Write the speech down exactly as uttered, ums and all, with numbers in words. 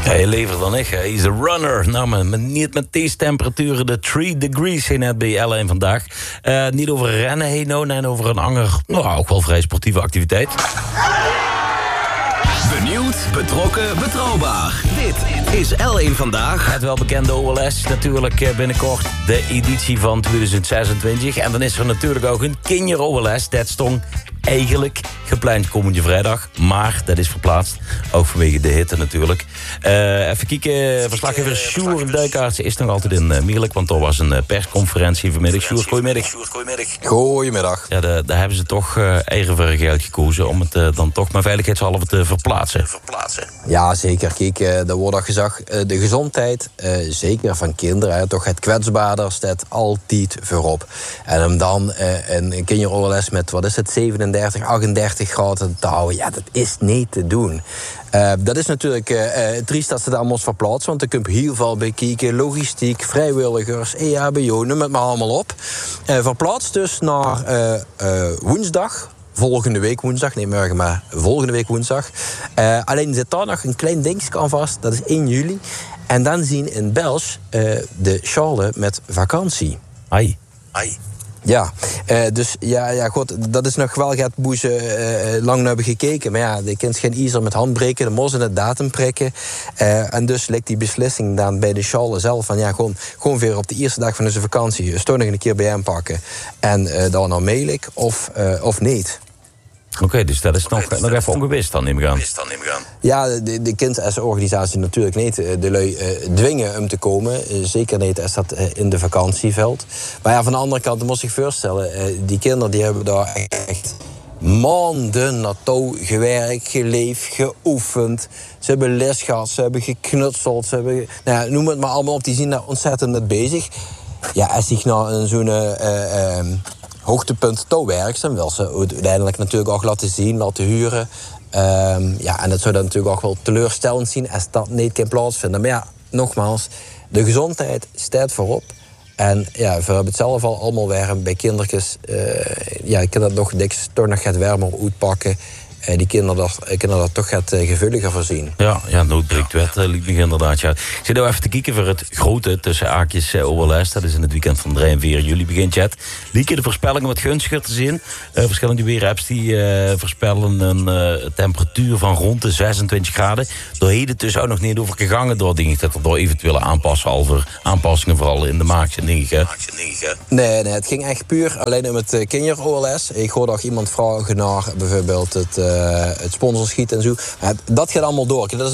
Hij levert dan echt, hij is een runner. Nou, maar met, niet met deze temperaturen, de drie degrees heen net bij L één vandaag. Uh, niet over rennen heen, nou, nee, over een ander, nou, ook wel vrij sportieve activiteit. Benieuwd, betrokken, betrouwbaar. Dit is L één Vandaag. Het welbekende O L S, natuurlijk binnenkort de editie van twintig zesentwintig. En dan is er natuurlijk ook een Kinjer O L S. Dat stond eigenlijk gepland komende vrijdag. Maar dat is verplaatst. Ook vanwege de hitte natuurlijk. Uh, even kijken. Verslaggever Sjoerd Dijkaerts is nog altijd in uh, Mierlijk. Want er was een uh, persconferentie vanmiddag. Sjoerd, goedemiddag. Goedemiddag. Ja, de, daar hebben ze toch uh, eigen geld gekozen om het uh, dan toch maar veiligheidshalve te verplaatsen. verplaatsen. Ja, zeker. Kijk, uh, er wordt al gezegd, uh, de gezondheid, uh, zeker van kinderen, hè, toch het kwetsbaarder staat altijd voorop. En om dan uh, een Kinjer O L S met, wat is het, zevenendertig, achtendertig graden te houden, ja, dat is niet te doen. Uh, dat is natuurlijk uh, uh, triest dat ze dat allemaal verplaatsen, want er kun je heel veel bij kijken. Logistiek, vrijwilligers, E H B O, noem het maar allemaal op. Uh, verplaatst dus naar uh, uh, woensdag. Volgende week woensdag, nee morgen, maar volgende week woensdag. Uh, alleen zit daar nog een klein dingetje aan vast, dat is één juli. En dan zien in België uh, de Charles met vakantie. Ai. Ai. Ja, uh, dus ja, ja, goed, dat is nog wel gaat boezen uh, lang naar hebben gekeken. Maar ja, de kind geen ijzer met handbreken, de mos in het datum prikken. Uh, en dus ligt die beslissing dan bij de Charles zelf van ja, gewoon, gewoon weer op de eerste dag van zijn vakantie stoor nog een keer bij hem pakken. En uh, dan nou mail ik of, uh, of niet. Oké, okay, dus dat is nog, okay, dus nog even ongewist dan, neem ik aan. Ja, de, de kindsorganisatie natuurlijk niet. De lui uh, dwingen hem te komen. Uh, zeker niet als dat uh, in de vakantieveld. Maar ja, van de andere kant, moet je zich voorstellen, uh, die kinderen die hebben daar echt maanden naartoe gewerkt, geleefd, geoefend. Ze hebben les gehad, ze hebben geknutseld. Ze hebben, nou ja, noem het maar allemaal op, die zien daar ontzettend net bezig. Ja, als zich nou in zo'n Uh, uh, hoogtepunt touwwerk, dan wil ze uiteindelijk natuurlijk ook laten zien, laten huren. Um, ja, en dat zou dan natuurlijk ook wel teleurstellend zien als dat niet kan plaatsvinden. Maar ja, nogmaals, de gezondheid staat voorop. En ja, we hebben het zelf al allemaal weer bij kindertjes. Uh, ja, ik kan dat nog dik toch nog gaat warmer uitpakken. Uh, die kinderen dat, kunnen dat toch gaat uh, gevuldiger voorzien. Ja, ja noodbreekt wet, uh, liep me inderdaad. Ja. Ik zit nou even te kijken voor het grote tussen haakjes uh, O L S. Dat is in het weekend van drie en vier juli begint het. Lieke, de voorspellingen wat gunstiger te zien. Uh, verschillende weerapps die uh, voorspellen een uh, temperatuur van rond de zesentwintig graden. Door heden dus ook nog niet over gegangen door dingen dat er door eventuele aanpassen, al voor aanpassingen vooral in de maaks en dingen. Nee, nee, het ging echt puur alleen om het uh, Kinjer O L S. Ik hoorde ook iemand vragen naar bijvoorbeeld het, uh, het sponsorschiet en zo. Dat gaat allemaal door. Dat is